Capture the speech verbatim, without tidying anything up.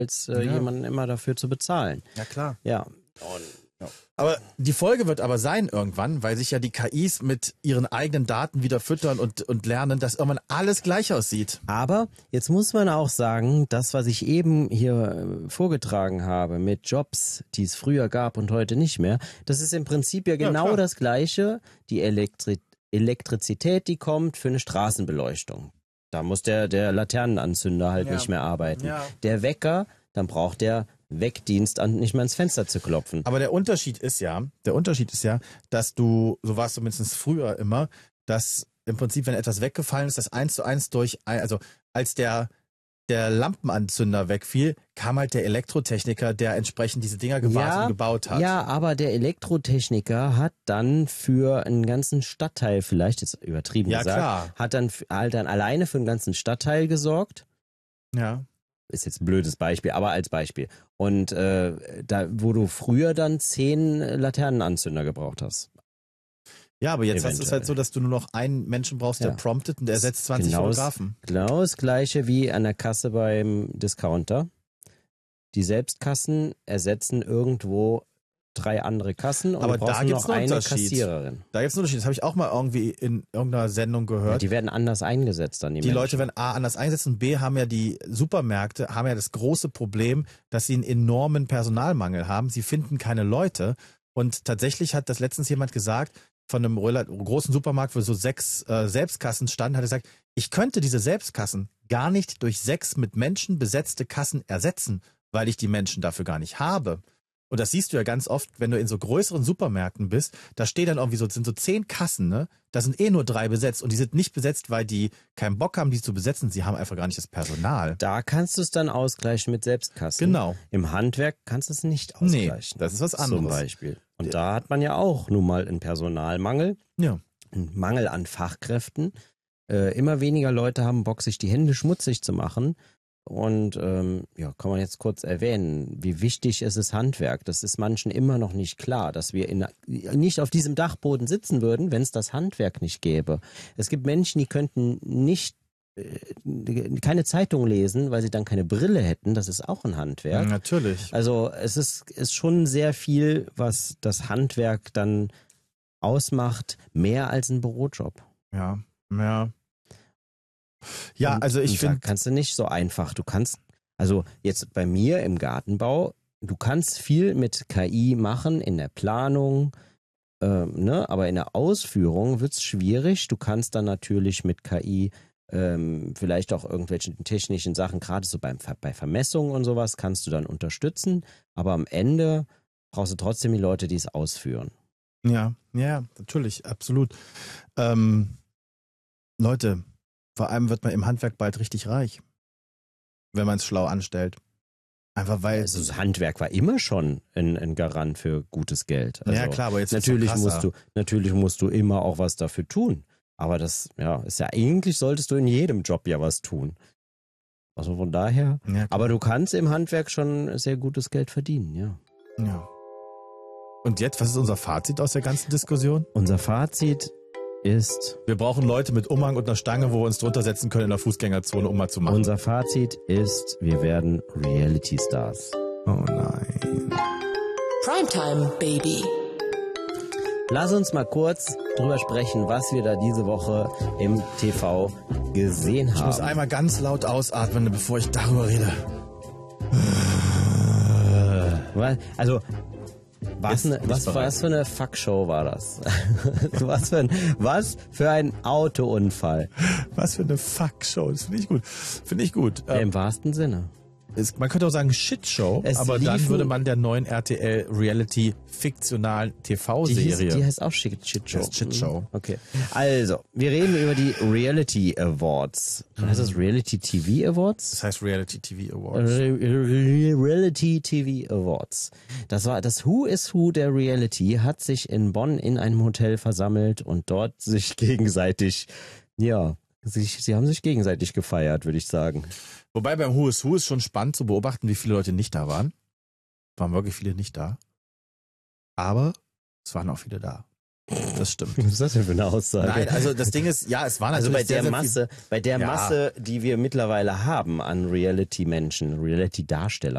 als äh, ja. jemanden immer dafür zu bezahlen. Ja, klar. Ja. Und aber die Folge wird aber sein irgendwann, weil sich ja die K Is mit ihren eigenen Daten wieder füttern und, und lernen, dass irgendwann alles gleich aussieht. Aber jetzt muss man auch sagen, das, was ich eben hier vorgetragen habe mit Jobs, die es früher gab und heute nicht mehr, das ist im Prinzip ja genau ja, das Gleiche. Die Elektri- Elektrizität, die kommt für eine Straßenbeleuchtung. Da muss der, der Laternenanzünder halt ja. nicht mehr arbeiten. Ja. Der Wecker, dann braucht der Wegdienst an, nicht mehr ins Fenster zu klopfen. Aber der Unterschied ist ja, der Unterschied ist ja, dass du, so war es zumindest früher immer, dass im Prinzip, wenn etwas weggefallen ist, das eins zu eins durch, also als der, der Lampenanzünder wegfiel, kam halt der Elektrotechniker, der entsprechend diese Dinger gewartet ja, und gebaut hat. Ja, aber der Elektrotechniker hat dann für einen ganzen Stadtteil, vielleicht jetzt übertrieben ja, gesagt, klar. hat dann halt dann alleine für einen ganzen Stadtteil gesorgt. Ja. Ist jetzt ein blödes Beispiel, aber als Beispiel. Und äh, da, wo du früher dann zehn Laternenanzünder gebraucht hast. Ja, aber jetzt Eventuell. hast du es halt so, dass du nur noch einen Menschen brauchst, der ja. promptet und der ersetzt zwanzig genau Fotografen. Genau das Gleiche wie an der Kasse beim Discounter. Die Selbstkassen ersetzen irgendwo drei andere Kassen und aber du brauchst da gibt's noch eine Unterschied. Kassiererin. Da gibt es einen Unterschied. Das habe ich auch mal irgendwie in irgendeiner Sendung gehört. Ja, die werden anders eingesetzt dann. Die die Menschen. Leute werden A, anders eingesetzt und B, haben ja die Supermärkte, haben ja das große Problem, dass sie einen enormen Personalmangel haben. Sie finden keine Leute und tatsächlich hat das letztens jemand gesagt, von einem großen Supermarkt, wo so sechs äh, Selbstkassen standen, hat er gesagt, ich könnte diese Selbstkassen gar nicht durch sechs mit Menschen besetzte Kassen ersetzen, weil ich die Menschen dafür gar nicht habe. Und das siehst du ja ganz oft, wenn du in so größeren Supermärkten bist, da steht dann irgendwie so, sind so zehn Kassen, ne? Da sind eh nur drei besetzt und die sind nicht besetzt, weil die keinen Bock haben, die zu besetzen. Sie haben einfach gar nicht das Personal. Da kannst du es dann ausgleichen mit Selbstkassen. Genau. Im Handwerk kannst du es nicht ausgleichen. Nee, das ist was anderes. Zum Beispiel. Und ja. da hat man ja auch nun mal einen Personalmangel, ja. einen Mangel an Fachkräften. Äh, immer weniger Leute haben Bock, sich die Hände schmutzig zu machen. Und ähm, ja, kann man jetzt kurz erwähnen, wie wichtig ist das Handwerk. Das ist manchen immer noch nicht klar, dass wir in, nicht auf diesem Dachboden sitzen würden, wenn es das Handwerk nicht gäbe. Es gibt Menschen, die könnten nicht äh, keine Zeitung lesen, weil sie dann keine Brille hätten. Das ist auch ein Handwerk. Natürlich. Also es ist, ist schon sehr viel, was das Handwerk dann ausmacht, mehr als ein Bürojob. Ja, ja. Ja, und, also ich finde... kannst du nicht so einfach. Du kannst, also jetzt bei mir im Gartenbau, du kannst viel mit K I machen in der Planung, ähm, ne? Aber in der Ausführung wird es schwierig. Du kannst dann natürlich mit K I ähm, vielleicht auch irgendwelche technischen Sachen, gerade so beim, bei Vermessungen und sowas, kannst du dann unterstützen. Aber am Ende brauchst du trotzdem die Leute, die es ausführen. Ja, ja, natürlich, absolut. Ähm, Leute... Vor allem wird man im Handwerk bald richtig reich, wenn man es schlau anstellt. Einfach weil... Also das Handwerk war immer schon ein, ein Garant für gutes Geld. Also ja klar, aber jetzt natürlich ist es musst du Natürlich musst du immer auch was dafür tun. Aber das, ja, ist ja eigentlich solltest du in jedem Job ja was tun. Also von daher... Ja, aber du kannst im Handwerk schon sehr gutes Geld verdienen, ja. Ja. Und jetzt, was ist unser Fazit aus der ganzen Diskussion? Unser Fazit ist... Wir brauchen Leute mit Umhang und einer Stange, wo wir uns drunter setzen können in der Fußgängerzone, um mal zu machen. Unser Fazit ist, wir werden Reality-Stars. Oh nein. Primetime, Baby. Lass uns mal kurz drüber sprechen, was wir da diese Woche im T V gesehen haben. Ich muss einmal ganz laut ausatmen, bevor ich darüber rede. Also... Was, ne, was, was für eine Fuckshow war das? was, für ein, was für ein Autounfall. Was für eine Fuckshow. Das finde ich gut. Finde ich gut. Ja, im wahrsten Sinne. Es, man könnte auch sagen Shitshow, es aber dann würde man der neuen R T L Reality fiktionalen T V-Serie. Die, die heißt auch Shitshow. Das Shitshow. Okay. Also, wir reden über die Reality Awards. Mhm. Heißt das Reality T V Awards? Das heißt Reality T V Awards. Re Reality T V Awards. Das war das Who is Who der Reality, hat sich in Bonn in einem Hotel versammelt und dort sich gegenseitig, ja, sich, sie haben sich gegenseitig gefeiert, würde ich sagen. Wobei beim Who is Who ist schon spannend zu beobachten, wie viele Leute nicht da waren. Waren wirklich viele nicht da. Aber es waren auch viele da. Das stimmt. Was ist das denn für eine Aussage? Nein, also das Ding ist, ja, es war natürlich also bei der sehr, sehr Masse, viel, bei der ja. Masse, die wir mittlerweile haben an Reality-Menschen, Reality-Darstellern.